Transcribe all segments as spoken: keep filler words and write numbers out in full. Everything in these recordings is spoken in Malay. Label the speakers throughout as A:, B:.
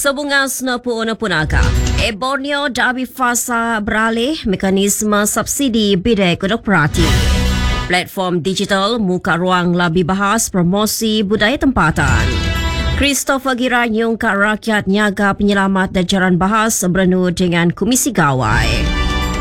A: Sebungas na po na punaga. E Borneo dabi fasa beralih mekanisme subsidi bidai koperati. Platform digital muka ruang lebih bahas promosi budaya tempatan. Christopher Gira nyungka rakyat nyaga penyelamat dan jaran bahas berenu dengan Komisi Gawai.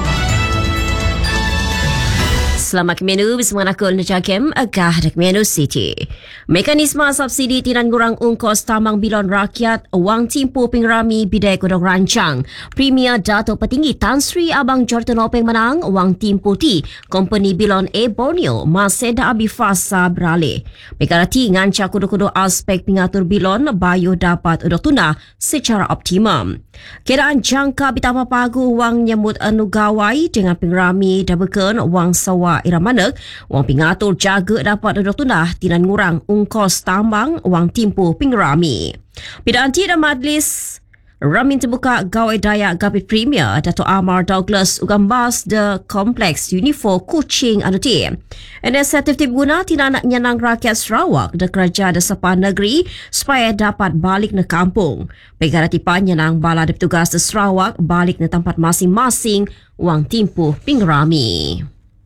A: Selamat menu bersama aku Najakem agah dek menu City. Mekanisme subsidi tinan ngurang ungkos tamang bilon rakyat wang timpu pingrami bidai kodok rancang. Premier Dato' Petinggi Tan Sri Abang Jordan Openg menang wang timpu ti company bilon A Borneo masih dah abi fasa beralih. Mekarati ngancak kudu-kudu aspek pengatur bilon bayu dapat udok tunah secara optimum. Kiraan jangka bitapa pagu wang nyambut anu gawai dengan pingrami dah beken wang sawa iramanek, wang pengatur jaga dapat duduk tunah tinan ngurang ungkos tambang wang timpu pingrami. Pidaan ti dan majlis Ramin terbuka gawai daya Gapit Premier Dato' Amar Douglas ugambas de kompleks Unifor Kuching anu ti. Inisiatif ti guna tinan nyenang rakyat Sarawak de kerja de sepan negeri supaya dapat balik ne kampung. Pegara tipan nyenang bala de petugas de Sarawak balik ne tempat masing-masing wang timpu pingrami.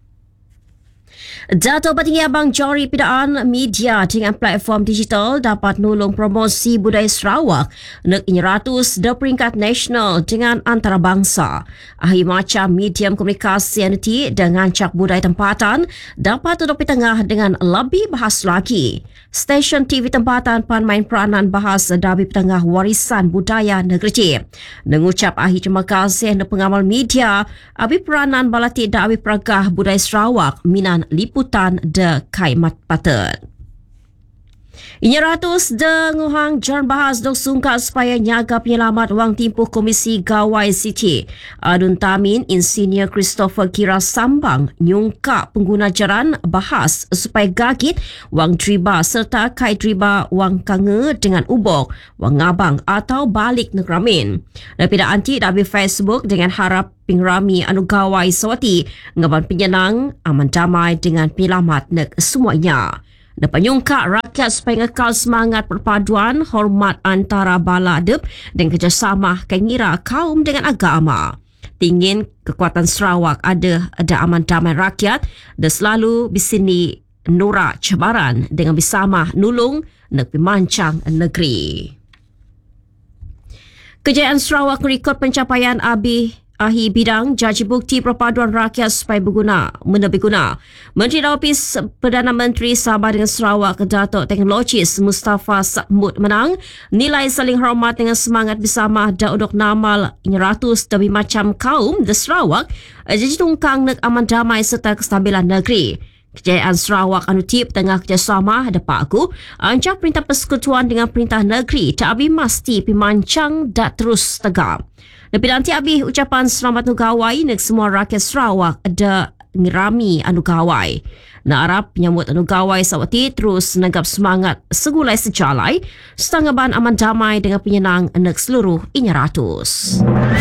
A: Dato' Petinggi Abang Jori Pidaan media dengan platform digital dapat nolong promosi budaya Sarawak nek ratus de peringkat nasional dengan antarabangsa. Ahi macam medium komunikasi nanti dengan cak budaya tempatan dapat duduk di tengah dengan lebih bahas lagi. Stesen T V tempatan pan main peranan bahas dabi petengah warisan budaya negeri. Mengucap ahi terima kasih dan pengamal media abi peranan balati dabi peragah budaya Sarawak minan liputan de Kaimat Patut. Inya ratus de nguhang jalan bahas dok sungkat supaya nyaga penyelamat wang timpuh Komisi Gawai City. Adun Tamin Insinyur Christopher Gira Sambang nyungka pengguna jalan bahas supaya gagit wang driba serta kait driba wang kange dengan ubok, wang ngabang atau balik negramin. Daripada anti dabi Facebook dengan harap pingrami anu gawai sawati ngaban penyenang aman damai dengan penyelamat nek semuanya. Dapat nyungka rakyat supaya ngekal semangat perpaduan hormat antara bala adep dan kerjasama kengira kaum dengan agama. Tingin kekuatan Sarawak ada ada aman damai rakyat dan selalu bisini nura cabaran dengan bersama nulung nak pimancang negeri. Kejayaan Sarawak rekod pencapaian abi ahi bidang jaji bukti perpaduan rakyat supaya berguna, menebih guna. Menteri Dawapis Perdana Menteri Sabah dengan Sarawak Dato' Teknologis Mustafa Sakmud menang nilai saling hormat dengan semangat bersama dan udok namal ratus lebih macam kaum di Sarawak jaji tungkang nek aman damai serta kestabilan negeri. Kejayaan Sarawak anu tip tengah kerjasama dapat aku ancak perintah persekutuan dengan perintah negeri tak abi mesti pimancang dan terus tegak. Lebih nanti habis ucapan selamat nugawai nek semua rakyat Sarawak ada ngirami anu gawai. Nak harap penyambut anu gawai sawati terus nanggap semangat segulai sejalai setengah ban aman damai dengan penyenang nek seluruh inya ratus.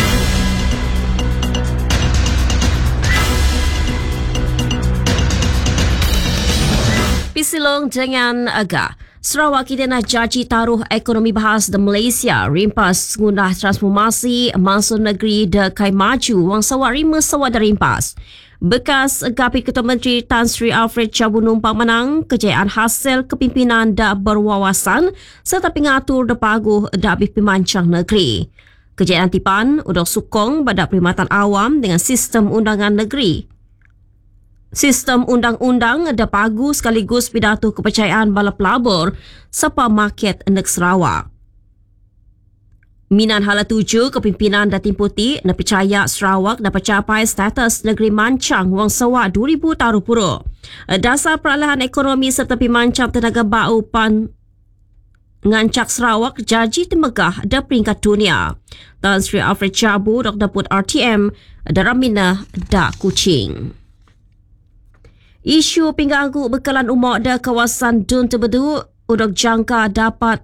A: Pisilong dengan agak. Sarawak kita nak jaji taruh ekonomi bahas di Malaysia rimpas ngundah transformasi masuk negeri de kai maju wang sawak rima sawak de rimpas. Bekas Gapit Ketua Menteri Tan Sri Alfred Cabu Numpang menang kejayaan hasil kepimpinan da berwawasan serta pengatur de paguh da habis pimancang negeri. Kejayaan tipan udok sukong pada perkhidmatan awam dengan sistem undangan negeri. Sistem undang-undang ada pagu sekaligus pidato kepercayaan bala pelabur sapa market nek Sarawak. Minan hala tuju kepimpinan Datin Putih nak percaya Sarawak dapat capai status negeri mancang wang sawa dua ribu taruh pura. Dasar peralahan ekonomi serta pimancang tenaga bau pan ngancak Sarawak jaji temegah da peringkat dunia. Tan Sri Alfred Cabu Doktor Put R T M Daramina da Kuching. Isu pingganggu bekalan umok da kawasan Dun Tebedu udok jangka dapat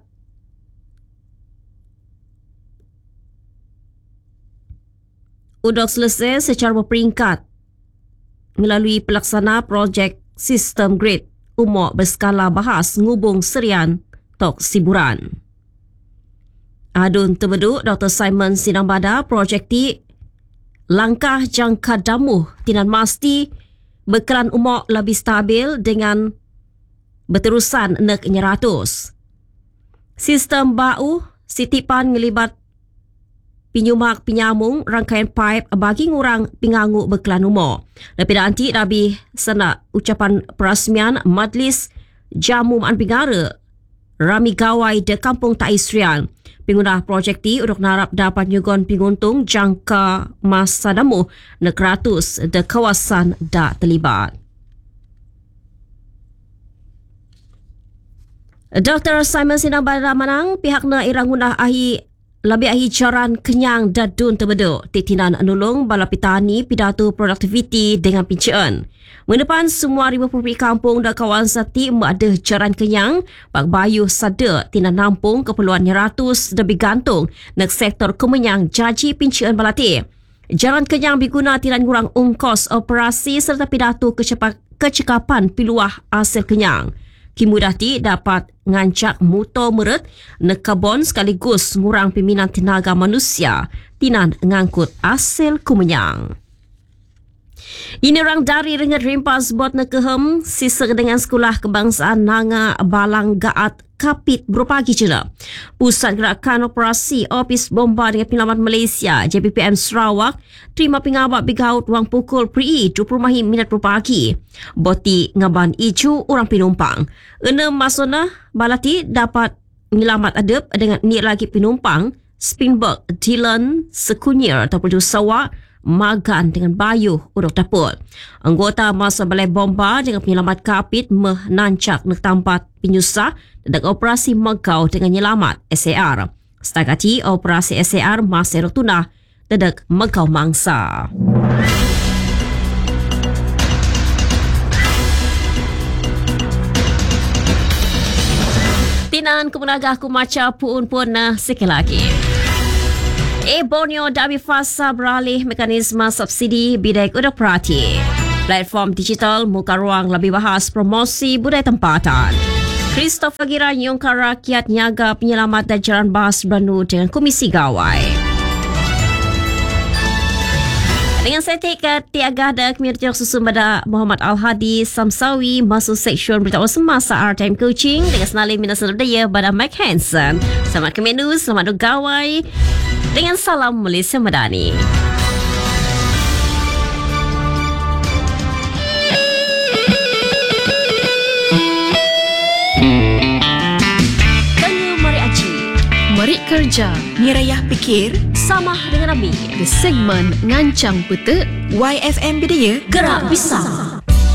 A: udok selesai secara berperingkat melalui pelaksana projek sistem grid umok berskala bahas ngubung serian tok siburan. Adun Terbeduk Doktor Simon Sinambada projekti langkah jangka damuh tinan masti berkelan umur lebih stabil dengan berterusan nek nyeratus. Sistem bau sitipan ngelibat pinyumak pinyamung rangkaian pipe bagi ngurang pingangu berkelan umur. Lebih nanti Nabi senak ucapan perasmian Majlis Jamu Maan Pinggara Rami Gawai de Kampung Taisrian. Pengguna projek ti untuk narap dapat nyugon penguntung jangka masa damuh nek ratus de kawasan dah terlibat. Doktor Simon Sinambada manang pihakna irang gunah ahi lebih ahi caran kenyang dadun Terbeduk titinan nulung bala petani pidato produktiviti dengan pincaan. Mendepan semua ribu pupik kampung dan kawasan ti ada caran kenyang bak bayuh sada tinan nampung keperluan ratus lebih gantung nak sektor kemenyang jaji pincaan balati. Jalan kenyang diguna tinan ngurang ongkos operasi serta pidato kecepak, kecekapan piluah hasil kenyang. Kimudah ti dapat ngancak motor meret nekabon sekaligus ngurang peminat tenaga manusia tinan ngangkut hasil kumenyang. Ini orang dari rengat rimpas buat nekehem sisa dengan sekolah kebangsaan Nanga Balang Gaat Kapit beropagi jela. Pusat Gerakan Operasi Opis Bomba dengan Penyelamat Malaysia J P P M Sarawak terima pengabak bigaut wang pukul pri dua puluh minit beropagi. Boti ngaban icu orang penumpang. Enam masona balati dapat menyelamat adab dengan ni lagi penumpang Spinberg Dylan Sekunyir ataupun Sawak Magan dengan Bayuh urut dapur. Anggota masa balai bomba dengan penyelamat kapit menancak nak tempat penyusah dan operasi Megau dengan nyelamat S A R. Setakat operasi S A R masih rotuna dedak Megau mangsa. Tinan kemenagah kumaca puun pun sekali lagi. E Borneo dabi fasa beralih mekanisme subsidi bidai udah perhati. Platform digital muka ruang lebih bahas promosi budaya tempatan. Christopher Gira nyongkar rakyat nyaga penyelamat dan jalan bahas beranu dengan Komisi Gawai. Dengan setik tiaga ada Community Susun pada Muhammad Al-Hadi Samsawi masuk seksyen berita semasa R-Time Coaching dengan senalih minat daya pada Mike Hansen. Selamat ke menu, selamat gawai. Dengan salam Malaysia Madani. Tengah mari aji.
B: Mari kerja.
C: Nirayah pikir.
A: Sama dengan Ami.
B: Di segmen Ngancang Peta
C: Y F M Bidaya.
A: Gerak Pisang.